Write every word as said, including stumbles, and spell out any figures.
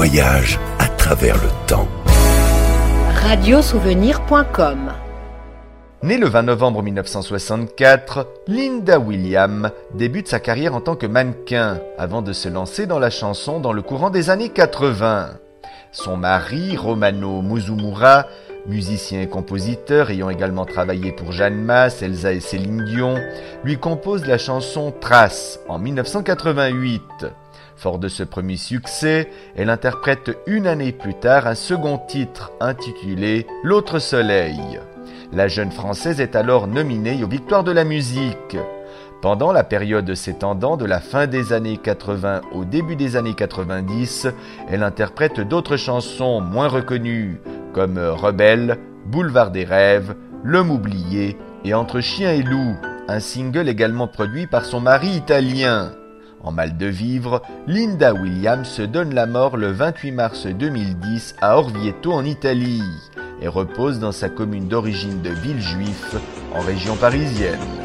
voyage à travers le temps. radio souvenir point com. Née le vingt novembre mille neuf cent soixante-quatre, Linda Williams débute sa carrière en tant que mannequin avant de se lancer dans la chanson dans le courant des années quatre-vingts. Son mari, Romano Muzumura, musicien et compositeur ayant également travaillé pour Jeanne Masse, Elsa et Céline Dion, lui compose la chanson Trace en mille neuf cent quatre-vingt-huit. Fort de ce premier succès, elle interprète une année plus tard un second titre intitulé L'autre soleil. La jeune Française est alors nominée aux Victoires de la musique. Pendant la période s'étendant de la fin des années quatre-vingts au début des années quatre-vingt-dix, elle interprète d'autres chansons moins reconnues, comme Rebelle, Boulevard des rêves, L'homme oublié et Entre chien et loup, un single également produit par son mari italien. En mal de vivre, Linda Williams se donne la mort le vingt-huit mars deux mille dix à Orvieto en Italie et repose dans sa commune d'origine de Villejuif, en région parisienne.